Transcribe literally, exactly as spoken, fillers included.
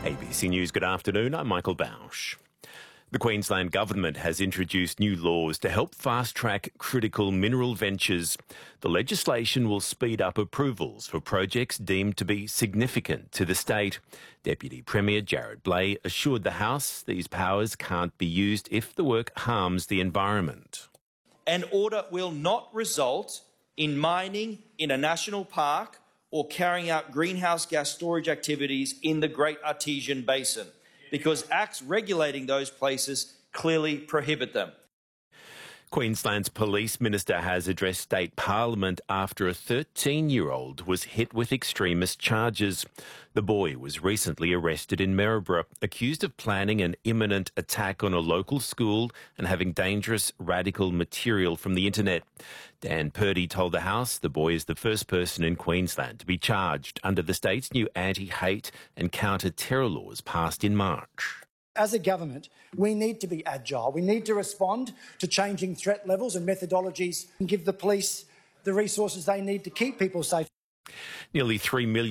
A B C News, good afternoon. I'm Michael Bausch. The Queensland Government has introduced new laws to help fast-track critical mineral ventures. The legislation will speed up approvals for projects deemed to be significant to the state. Deputy Premier Jarrod Bleij assured the House these powers can't be used if the work harms the environment. An order will not result in mining in a national park or carrying out greenhouse gas storage activities in the Great Artesian Basin, because acts regulating those places clearly prohibit them. Queensland's Police Minister has addressed State Parliament after a thirteen-year-old was hit with extremist charges. The boy was recently arrested in Maryborough, accused of planning an imminent attack on a local school and having dangerous radical material from the internet. Dan Purdy told the House the boy is the first person in Queensland to be charged under the state's new anti-hate and counter-terror laws passed in March. As a government, we need to be agile. We need to respond to changing threat levels and methodologies and give the police the resources they need to keep people safe. Nearly three million